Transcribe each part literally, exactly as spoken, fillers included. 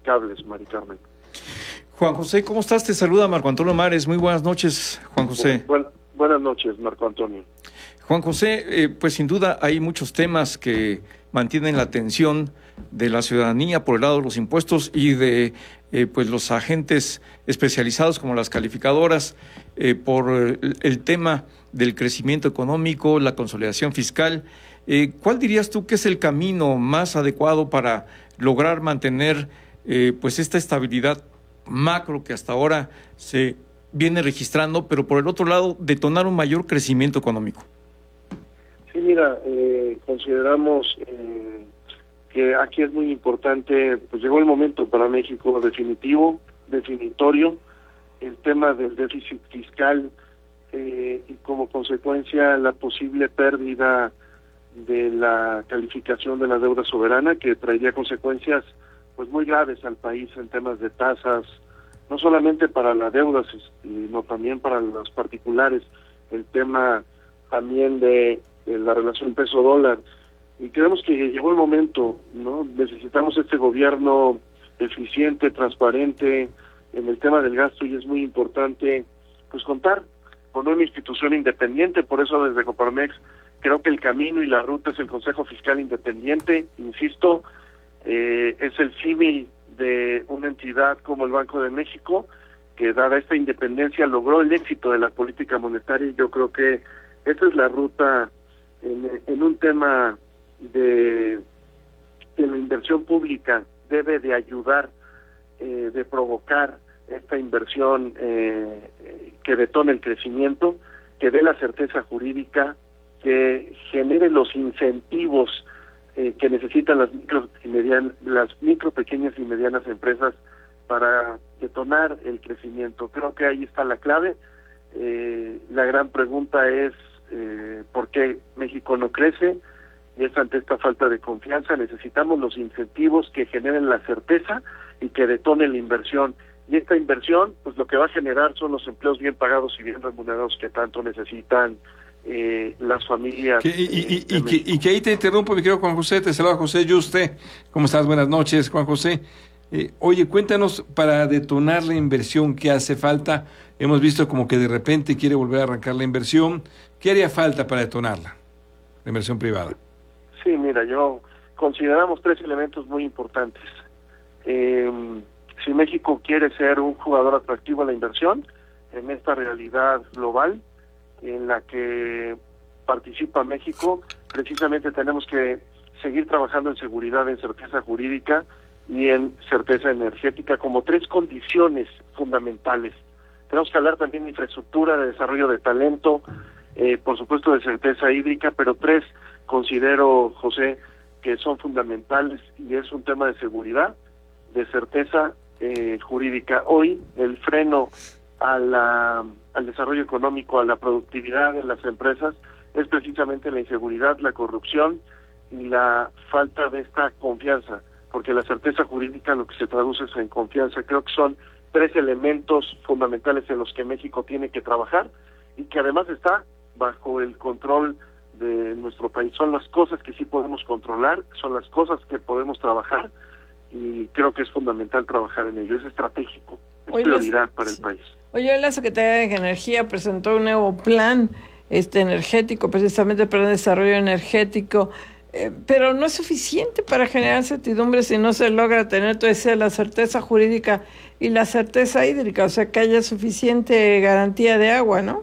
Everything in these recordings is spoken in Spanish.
inexplicables, Mari Carmen. Juan José, ¿cómo estás? Te saluda Marco Antonio Mares. Muy buenas noches, Juan José. Buen, buenas noches, Marco Antonio. Juan José, eh, pues sin duda hay muchos temas que mantienen la atención de la ciudadanía por el lado de los impuestos y de eh, pues los agentes especializados como las calificadoras eh, por el, el tema del crecimiento económico, la consolidación fiscal. Eh, ¿Cuál dirías tú que es el camino más adecuado para lograr mantener eh, pues esta estabilidad macro que hasta ahora se viene registrando, pero por el otro lado detonar un mayor crecimiento económico? Sí, mira, eh, consideramos eh, que aquí es muy importante, pues llegó el momento para México definitivo, definitorio, el tema del déficit fiscal eh, y como consecuencia la posible pérdida de la calificación de la deuda soberana, que traería consecuencias pues muy graves al país en temas de tasas, no solamente para la deuda, sino también para los particulares, el tema también de, de la relación peso-dólar. Y creemos que llegó el momento, ¿no? Necesitamos este gobierno eficiente, transparente en el tema del gasto, y es muy importante pues contar con una institución independiente. Por eso desde Coparmex creo que el camino y la ruta es el Consejo Fiscal Independiente. Insisto, eh, es el símil de una entidad como el Banco de México, que dada esta independencia logró el éxito de la política monetaria, y yo creo que esta es la ruta en, en un tema de que la inversión pública debe de ayudar, eh, de provocar esta inversión eh, que detone el crecimiento, que dé la certeza jurídica, que genere los incentivos eh, que necesitan las micro y medianas, las micro, pequeñas y medianas empresas para detonar el crecimiento. Creo que ahí está la clave. Eh, la gran pregunta es eh, ¿por qué México no crece? Y es ante esta falta de confianza. Necesitamos los incentivos que generen la certeza y que detonen la inversión. Y esta inversión, pues lo que va a generar son los empleos bien pagados y bien remunerados que tanto necesitan eh, las familias. Que, y, y, y, y, que, y que ahí te interrumpo, mi querido Juan José, te saluda José Yuste. ¿Cómo estás? Buenas noches, Juan José. Eh, oye, cuéntanos, para detonar la inversión, ¿qué hace falta? Hemos visto como que de repente quiere volver a arrancar la inversión. ¿Qué haría falta para detonarla, la inversión privada? Sí, mira, yo consideramos tres elementos muy importantes. Eh, si México quiere ser un jugador atractivo a la inversión, en esta realidad global en la que participa México, precisamente tenemos que seguir trabajando en seguridad, en certeza jurídica y en certeza energética como tres condiciones fundamentales. Tenemos que hablar también de infraestructura, de desarrollo de talento, eh, por supuesto de certeza hídrica, pero tres considero, José, que son fundamentales, y es un tema de seguridad, de certeza eh, jurídica. Hoy el freno a la, al desarrollo económico, a la productividad de las empresas, es precisamente la inseguridad, la corrupción y la falta de esta confianza, porque la certeza jurídica lo que se traduce es en confianza. Creo que son tres elementos fundamentales en los que México tiene que trabajar y que además está bajo el control de nuestro país. Son las cosas que sí podemos controlar, son las cosas que podemos trabajar, y creo que es fundamental trabajar en ello. Es estratégico, es Hoy prioridad las... para el país. Hoy la Secretaría de Energía presentó un nuevo plan este energético, precisamente para el desarrollo energético, eh, pero no es suficiente para generar certidumbre si no se logra tener toda esa la certeza jurídica y la certeza hídrica, o sea, que haya suficiente garantía de agua, ¿no?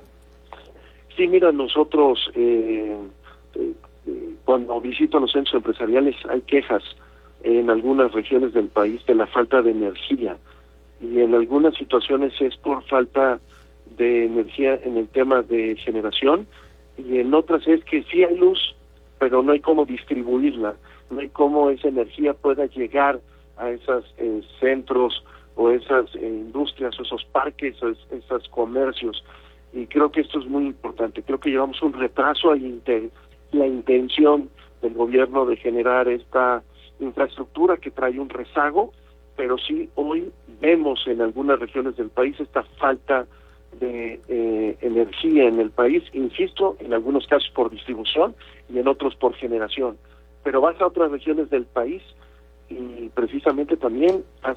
Sí, mira, nosotros eh, eh, cuando visito los centros empresariales hay quejas en algunas regiones del país de la falta de energía, y en algunas situaciones es por falta de energía en el tema de generación, y en otras es que sí hay luz, pero no hay cómo distribuirla, no hay cómo esa energía pueda llegar a esos eh, centros o esas eh, industrias, o esos parques, o es, esos comercios. Y creo que esto es muy importante. Creo que llevamos un retraso a inter, la intención del gobierno de generar esta infraestructura que trae un rezago, pero sí hoy vemos en algunas regiones del país esta falta de eh, energía en el país, insisto, en algunos casos por distribución y en otros por generación. Pero vas a otras regiones del país y precisamente también has